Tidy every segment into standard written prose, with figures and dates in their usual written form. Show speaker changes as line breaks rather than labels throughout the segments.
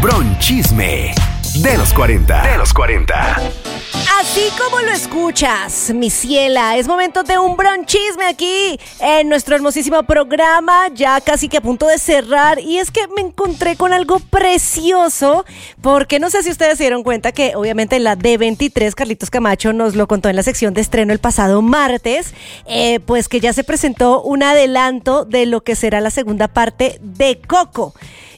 Bronchisme de los 40.
Así como lo escuchas, mi ciela, es momento de un bronchisme aquí en nuestro hermosísimo programa, ya casi que a punto de cerrar. Y es que me encontré con algo precioso, porque no sé si ustedes se dieron cuenta que obviamente en la D23 Carlitos Camacho nos lo contó en la sección de estreno el pasado martes, pues que ya se presentó un adelanto de lo que será la segunda parte de Coco.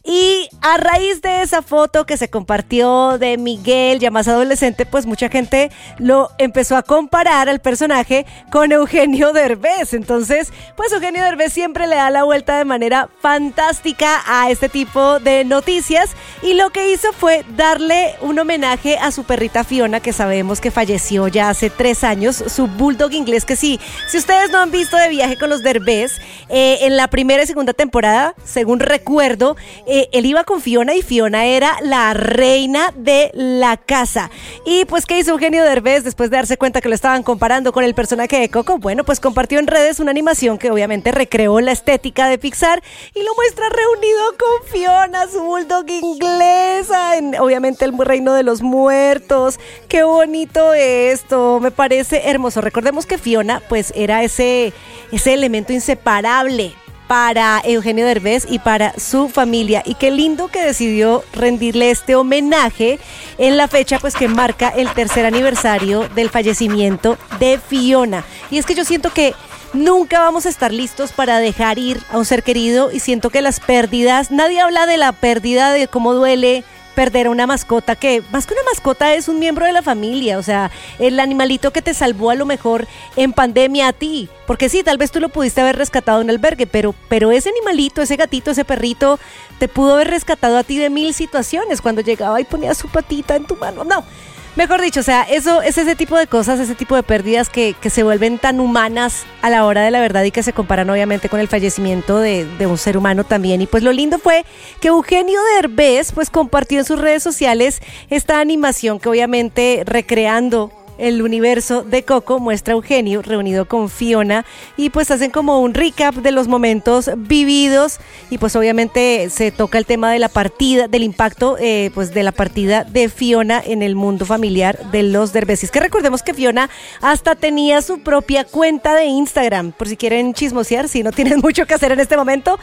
Y a raíz de esa foto que se compartió de Miguel ya más adolescente, pues mucha gente lo empezó a comparar al personaje con Eugenio Derbez. Entonces, pues Eugenio Derbez siempre le da la vuelta de manera fantástica a este tipo de noticias, y lo que hizo fue darle un homenaje a su perrita Fiona, que sabemos que falleció ya hace 3 años, su bulldog inglés, que sí, si ustedes no han visto De Viaje con los Derbez, en la primera y segunda temporada, según recuerdo, él iba con Fiona y Fiona era la reina de la casa. Y pues, ¿qué hizo Eugenio Derbez después de darse cuenta que lo estaban comparando con el personaje de Coco? Bueno, pues compartió en redes una animación que obviamente recreó la estética de Pixar y lo muestra reunido con Fiona, su bulldog inglesa, en obviamente el reino de los muertos. ¡Qué bonito esto! Me parece hermoso. Recordemos que Fiona pues era ese elemento inseparable para Eugenio Derbez y para su familia, y qué lindo que decidió rendirle este homenaje en la fecha pues que marca el 3er aniversario del fallecimiento de Fiona. Y es que yo siento que nunca vamos a estar listos para dejar ir a un ser querido, y siento que las pérdidas, nadie habla de la pérdida, de cómo duele perder a una mascota, que más que una mascota es un miembro de la familia, o sea, el animalito que te salvó a lo mejor en pandemia a ti, porque sí, tal vez tú lo pudiste haber rescatado en un albergue, pero ese animalito, ese gatito, ese perrito, te pudo haber rescatado a ti de 1000 situaciones cuando llegaba y ponía su patita en tu mano. No, mejor dicho, o sea, eso es ese tipo de cosas, ese tipo de pérdidas que se vuelven tan humanas a la hora de la verdad y que se comparan obviamente con el fallecimiento de un ser humano también. Y pues lo lindo fue que Eugenio Derbez pues compartió en sus redes sociales esta animación que obviamente recreando el universo de Coco muestra a Eugenio reunido con Fiona, y pues hacen como un recap de los momentos vividos, y pues obviamente se toca el tema de la partida, del impacto pues de la partida de Fiona en el mundo familiar de los Derbez. Es que recordemos que Fiona hasta tenía su propia cuenta de Instagram, por si quieren chismosear, si no tienen mucho que hacer en este momento,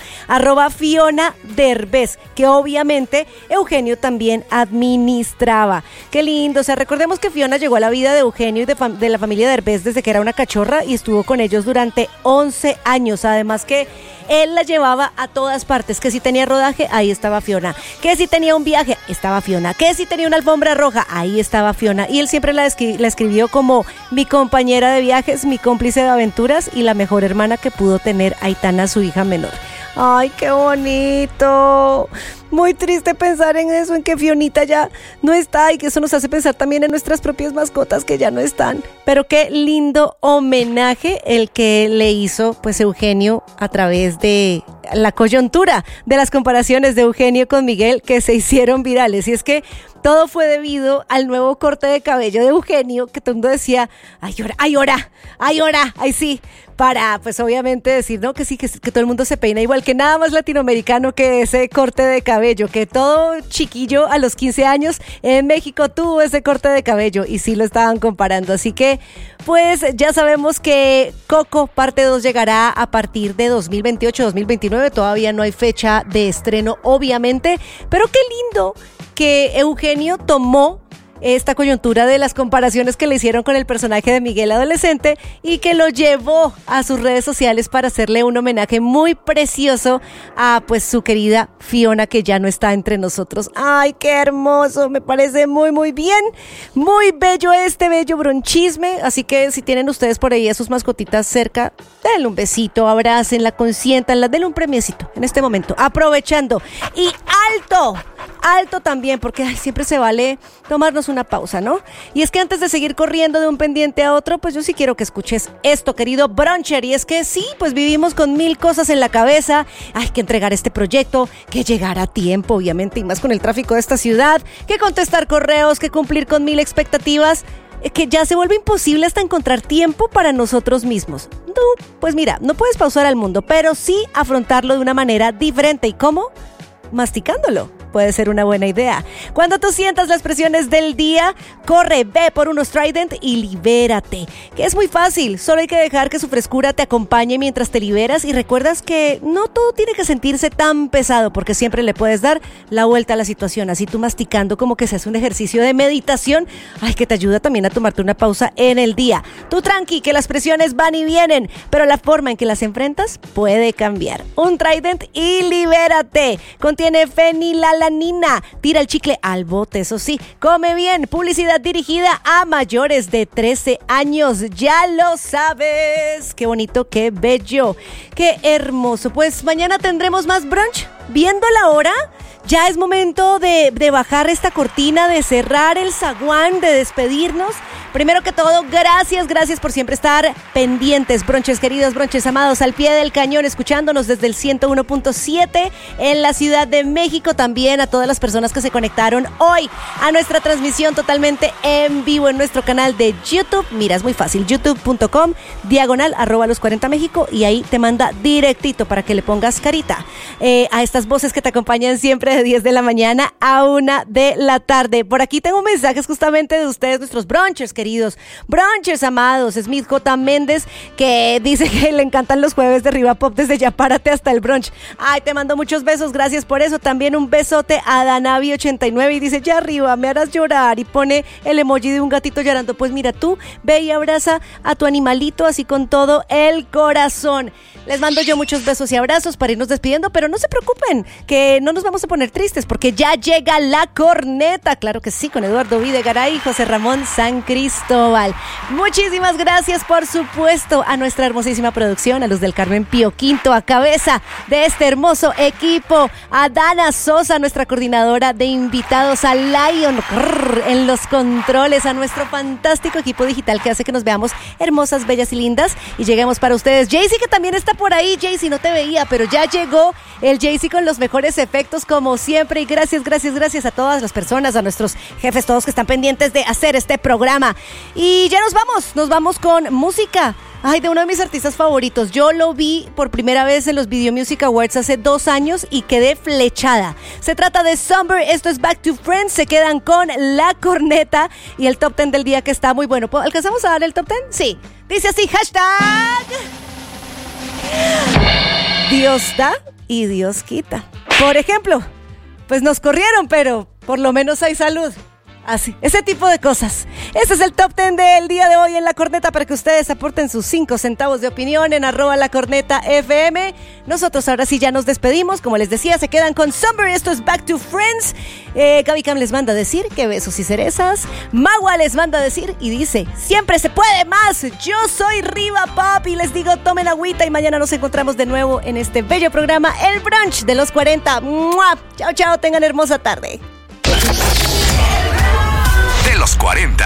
@FionaDerbez, que obviamente Eugenio también administraba. Qué lindo, o sea, recordemos que Fiona llegó a la vida de Eugenio y de la familia Derbez desde que era una cachorra, y estuvo con ellos durante 11 años. Además que él la llevaba a todas partes, que si tenía rodaje, ahí estaba Fiona, que si tenía un viaje, estaba Fiona, que si tenía una alfombra roja, ahí estaba Fiona, y él siempre la escribió como mi compañera de viajes, mi cómplice de aventuras y la mejor hermana que pudo tener Aitana, su hija menor. ¡Ay, qué bonito! Muy triste pensar en eso, en que Fionita ya no está, y que eso nos hace pensar también en nuestras propias mascotas que ya no están. Pero qué lindo homenaje el que le hizo pues Eugenio a través de la coyuntura de las comparaciones de Eugenio con Miguel, que se hicieron virales. Y es que todo fue debido al nuevo corte de cabello de Eugenio, que todo el mundo decía, ay, ahora, ay sí, para pues obviamente decir, ¿no? Que sí, que todo el mundo se peina igual, que nada más latinoamericano que ese corte de cabello, que todo chiquillo a los 15 años en México tuvo ese corte de cabello, y sí lo estaban comparando. Así que pues ya sabemos que Coco parte 2 llegará a partir de 2028-2029, todavía no hay fecha de estreno obviamente, pero qué lindo que Eugenio tomó esta coyuntura de las comparaciones que le hicieron con el personaje de Miguel adolescente, y que lo llevó a sus redes sociales para hacerle un homenaje muy precioso a pues su querida Fiona, que ya no está entre nosotros. ¡Ay, qué hermoso! Me parece muy, muy bien, muy bello este bello bronchisme. Así que si tienen ustedes por ahí a sus mascotitas cerca, denle un besito, abrácenla, consiéntanla, denle un premiecito en este momento, aprovechando. Y alto también, porque siempre se vale tomarnos una pausa, ¿no? Y es que antes de seguir corriendo de un pendiente a otro, pues yo sí quiero que escuches esto, querido Broncher. Y es que sí, pues vivimos con 1000 cosas en la cabeza. Hay que entregar este proyecto, que llegar a tiempo, obviamente, y más con el tráfico de esta ciudad, que contestar correos, que cumplir con 1000 expectativas, que ya se vuelve imposible hasta encontrar tiempo para nosotros mismos. No, pues mira, no puedes pausar al mundo, pero sí afrontarlo de una manera diferente. ¿Y cómo? Masticándolo. puede ser una buena idea. Cuando tú sientas las presiones del día, corre, ve por unos Trident y libérate. Que es muy fácil, solo hay que dejar que su frescura te acompañe mientras te liberas y recuerdas que no todo tiene que sentirse tan pesado porque siempre le puedes dar la vuelta a la situación. Así tú masticando como que se hace un ejercicio de meditación, que te ayuda también a tomarte una pausa en el día. Tú tranqui, que las presiones van y vienen, pero la forma en que las enfrentas puede cambiar. Un Trident y libérate. Contiene fenilalanina. Tira el chicle al bote, eso sí. Come bien. Publicidad dirigida a mayores de 13 años. Ya lo sabes. Qué bonito, qué bello, qué hermoso. Pues mañana tendremos más brunch. Viendo la hora, ya es momento de bajar esta cortina, de cerrar el zaguán, de despedirnos. Primero que todo, gracias por siempre estar pendientes, bronches queridos, bronches amados, al pie del cañón, escuchándonos desde el 101.7 en la Ciudad de México. También a todas las personas que se conectaron hoy a nuestra transmisión totalmente en vivo en nuestro canal de YouTube. Mira, es muy fácil, youtube.com/los40 México, y ahí te manda directito para que le pongas carita a estas voces que te acompañan siempre de 10 de la mañana a 1 de la tarde. Por aquí tengo mensajes justamente de ustedes, nuestros bronchers queridos, bronchers amados. Smith J. Méndez, que dice que le encantan los jueves de Riva Pop desde Ya Párate hasta el brunch. Ay, te mando muchos besos, gracias por eso. También un besote a Danavi89 y dice, ya arriba, me harás llorar, y pone el emoji de un gatito llorando. Pues mira, tú ve y abraza a tu animalito así con todo el corazón. Les mando yo muchos besos y abrazos para irnos despidiendo, pero no se preocupen, que no nos vamos a poner tristes porque ya llega la corneta. Claro que sí, con Eduardo Videgaray y José Ramón San Cristóbal. Muchísimas gracias, por supuesto, a nuestra hermosísima producción, a los del Carmen Pío Quinto, a cabeza de este hermoso equipo, a Dana Sosa, nuestra coordinadora de invitados, a Lion en los controles, a nuestro fantástico equipo digital que hace que nos veamos hermosas, bellas y lindas y lleguemos para ustedes. Jaycee, que también está por ahí. Jaycee, no te veía, pero ya llegó el Jaycee con los mejores efectos como siempre, y gracias a todas las personas, a nuestros jefes, todos que están pendientes de hacer este programa. Y ya nos vamos con música. Ay, de uno de mis artistas favoritos. Yo lo vi por primera vez en los Video Music Awards hace 2 años y quedé flechada. Se trata de Summer, esto es Back to Friends. Se quedan con la corneta y el top 10 del día, que está muy bueno. ¿Alcanzamos a dar el top 10? Sí. Dice así, hashtag Dios da y Dios quita. Por ejemplo, pues nos corrieron, pero por lo menos hay salud. Así, ese tipo de cosas. Este es el top 10 del día de hoy en La Corneta, para que ustedes aporten sus 5 centavos de opinión en @lacornetafm. Nosotros ahora sí ya nos despedimos. Como les decía, se quedan con Summer. Esto es Back to Friends. Gaby Cam les manda a decir que besos y cerezas. Magua les manda a decir y dice, siempre se puede más. Yo soy Riva Pop y les digo, tomen agüita, y mañana nos encontramos de nuevo en este bello programa, El Brunch de los 40. ¡Mua! Chao, chao, tengan hermosa tarde.
De los 40.